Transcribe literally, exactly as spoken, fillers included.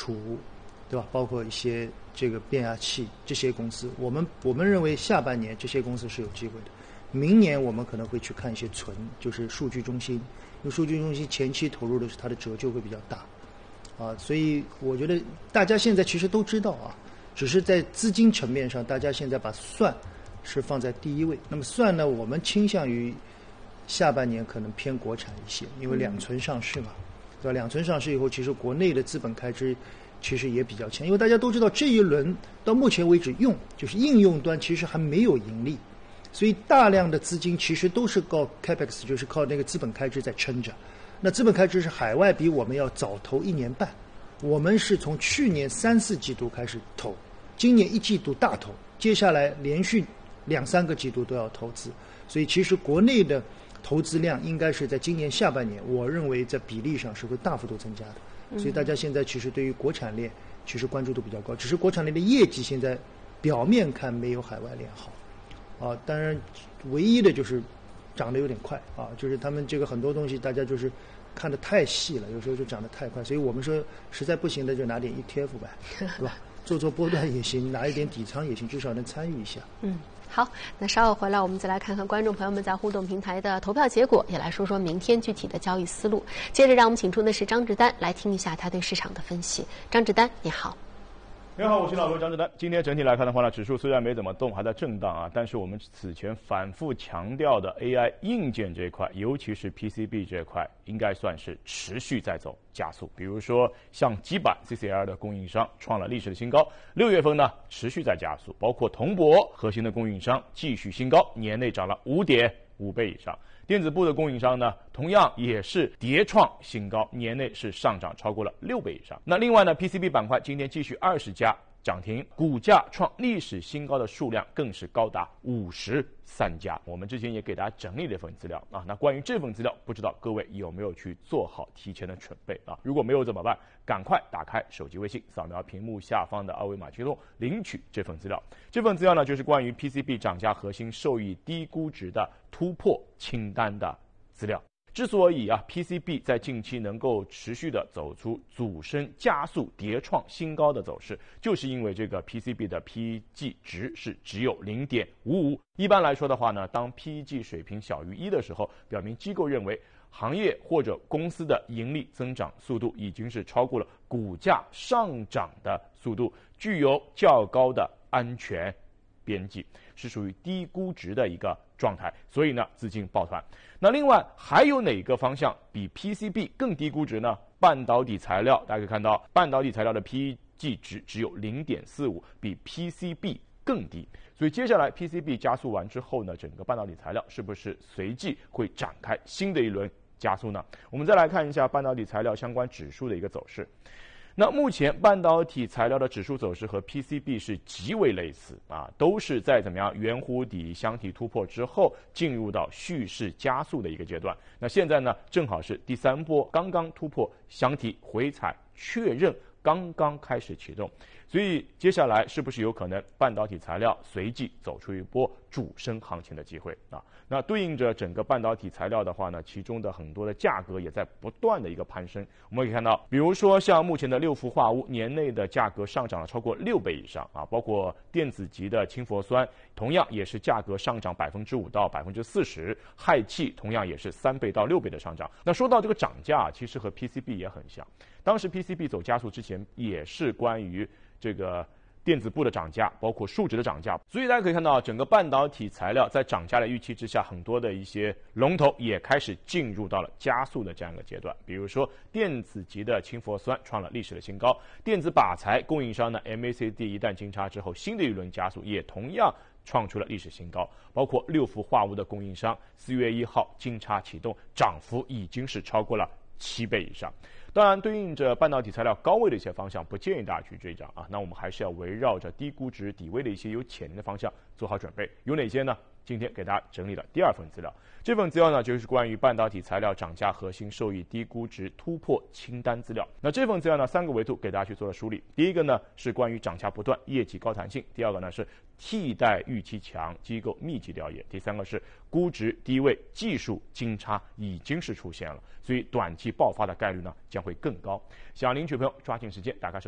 储，对吧？包括一些这个变压器这些公司，我们我们认为下半年这些公司是有机会的。明年我们可能会去看一些存，就是数据中心，因为数据中心前期投入的是它的折旧会比较大，啊，所以我觉得大家现在其实都知道啊，只是在资金层面上，大家现在把算是放在第一位。那么算呢，我们倾向于下半年可能偏国产一些，因为两存上市嘛，对吧？两存上市以后，其实国内的资本开支其实也比较强，因为大家都知道这一轮到目前为止用就是应用端其实还没有盈利，所以大量的资金其实都是靠 capex， 就是靠那个资本开支在撑着。那资本开支是海外比我们要早投一年半，我们是从去年三四季度开始投，今年一季度大投，接下来连续两三个季度都要投资，所以其实国内的投资量应该是在今年下半年，我认为在比例上是会大幅度增加的。所以大家现在其实对于国产链其实关注度比较高，只是国产链的业绩现在表面看没有海外链好，啊，当然唯一的就是涨得有点快啊，就是他们这个很多东西大家就是看得太细了，有时候就涨得太快，所以我们说实在不行的就拿点 E T F 呗，对吧？做做波段也行，拿一点底仓也行，至少能参与一下。 嗯。好，那稍后回来我们再来看看观众朋友们在互动平台的投票结果，也来说说明天具体的交易思路。接着让我们请出的是张志丹来听一下他对市场的分析。张志丹，你好。 你好，我是老罗张志丹。今天整体来看的话呢，指数虽然没怎么动，还在震荡啊，但是我们此前反复强调的 A I 硬件这一块，尤其是 P C B 这一块，应该算是持续在走加速。比如说像基板 C C L 的供应商创了历史的新高，六月份呢持续在加速，包括铜箔核心的供应商继续新高，年内涨了五点五倍以上。电子部的供应商呢，同样也是迭创新高，年内是上涨超过了六倍以上。那另外呢 ，P C B 板块今天继续二十家涨停，股价创历史新高的数量更是高达五十三家。我们之前也给大家整理了一份资料啊，那关于这份资料，不知道各位有没有去做好提前的准备啊？如果没有怎么办？赶快打开手机微信，扫描屏幕下方的二维码驱动，领取这份资料。这份资料呢，就是关于 P C B 涨价核心受益低估值的突破清单的资料。之所以啊 P C B 在近期能够持续的走出阻升加速迭创新高的走势，就是因为这个 P C B 的 P E G 值是只有 零点五五。一般来说的话呢，当 P E G 水平小于一的时候，表明机构认为行业或者公司的盈利增长速度已经是超过了股价上涨的速度，具有较高的安全边际，是属于低估值的一个状态，所以呢资金抱团。那另外还有哪个方向比 P C B 更低估值呢？半导体材料，大家可以看到半导体材料的 P E G 值只有 零点四五，比 P C B 更低。所以接下来 P C B 加速完之后呢，整个半导体材料是不是随即会展开新的一轮加速呢？我们再来看一下半导体材料相关指数的一个走势。那目前半导体材料的指数走势和 P C B 是极为类似啊，都是在怎么样圆弧底箱体突破之后进入到蓄势加速的一个阶段。那现在呢，正好是第三波刚刚突破箱体回踩确认刚刚开始启动，所以接下来是不是有可能半导体材料随即走出一波主升行情的机会啊？那对应着整个半导体材料的话呢，其中的很多的价格也在不断的一个攀升。我们可以看到，比如说像目前的六氟化钨年内的价格上涨了超过六倍以上啊，包括电子级的氢氟酸，同样也是价格上涨百分之五到百分之四十，氦气同样也是三倍到六倍的上涨。那说到这个涨价，其实和 P C B 也很像，当时 P C B 走加速之前也是关于这个电子部的涨价，包括数值的涨价，所以大家可以看到，整个半导体材料在涨价的预期之下，很多的一些龙头也开始进入到了加速的这样一个阶段。比如说电子级的氢氟酸创了历史的新高，电子靶材供应商呢 M A C D 一旦金叉之后，新的一轮加速也同样创出了历史新高，包括六氟化钨的供应商四月一号金叉启动，涨幅已经是超过了七倍以上。当然，对应着半导体材料高位的一些方向，不建议大家去追涨啊。那我们还是要围绕着低估值、底位的一些有潜力的方向做好准备。有哪些呢？今天给大家整理了第二份资料，这份资料呢就是关于半导体材料涨价核心受益低估值突破清单资料。那这份资料呢，三个维度给大家去做了梳理。第一个呢是关于涨价不断、业绩高弹性；第二个呢是替代预期强、机构密集调研；第三个是估值低位、技术金叉已经是出现了，所以短期爆发的概率呢将会更高。想领取朋友抓紧时间打开手。